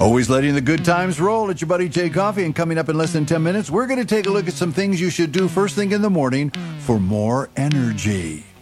Always letting the good times roll. It's your buddy Jay Coffee, and coming up in less than 10 minutes, we're going to take a look at some things you should do first thing in the morning for more energy.